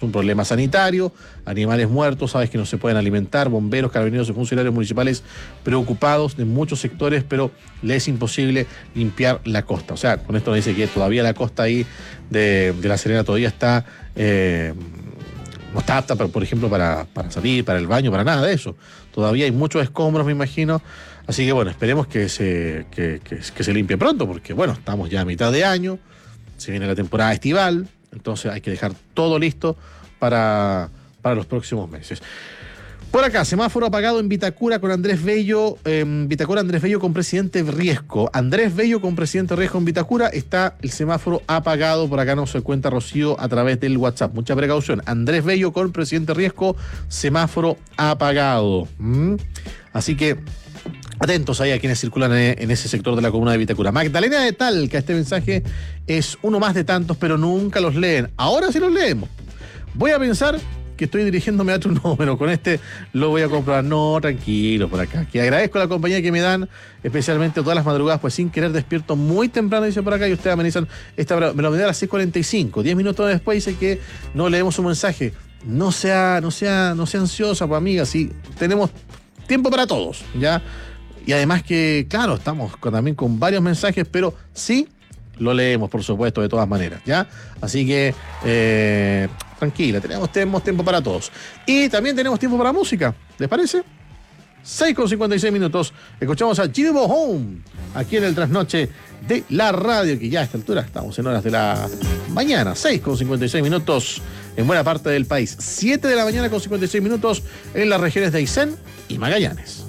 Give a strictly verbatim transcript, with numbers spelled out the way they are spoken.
un problema sanitario, animales muertos, sabes que no se pueden alimentar, bomberos, carabineros y funcionarios municipales preocupados de muchos sectores, pero les es imposible limpiar la costa. O sea, con esto nos dice que todavía la costa ahí de, de La Serena todavía está... Eh, no está apta, por ejemplo, para, para salir, para el baño, para nada de eso. Todavía hay muchos escombros, me imagino. Así que bueno, esperemos que se, que, que, que se limpie pronto, porque bueno, estamos ya a mitad de año, se viene la temporada estival, entonces hay que dejar todo listo para, para los próximos meses. Por acá, semáforo apagado en Vitacura con Andrés Bello, en Vitacura Andrés Bello con presidente Riesco. Andrés Bello con presidente Riesco en Vitacura, está el semáforo apagado, por acá nos cuenta Rocío a través del WhatsApp. Mucha precaución. Andrés Bello con presidente Riesco, semáforo apagado. ¿Mm? Así que atentos ahí a quienes circulan en ese sector de la comuna de Vitacura. Magdalena de Talca, este mensaje es uno más de tantos, pero nunca los leen. Ahora sí los leemos. Voy a pensar que estoy dirigiéndome a otro número, con este lo voy a comprobar. No, tranquilo por acá, que agradezco la compañía que me dan, especialmente todas las madrugadas, pues sin querer despierto muy temprano, dice por acá, y ustedes amenizan, esta, me lo amenizan a las seis cuarenta y cinco, diez minutos después dice que no leemos un mensaje. No sea, no sea, no sea ansiosa, pues amiga, sí, tenemos tiempo para todos, ¿ya? Y además que, claro, estamos con, también con varios mensajes, pero sí lo leemos, por supuesto, de todas maneras, ¿ya? Así que, eh, tranquila, tenemos, tenemos tiempo para todos. Y también tenemos tiempo para música, ¿les parece? seis con cincuenta y seis minutos, escuchamos a Jimmy Home aquí en el trasnoche de la radio, que ya a esta altura estamos en horas de la mañana, seis con cincuenta y seis minutos en buena parte del país, siete de la mañana con cincuenta y seis minutos en las regiones de Aysén y Magallanes.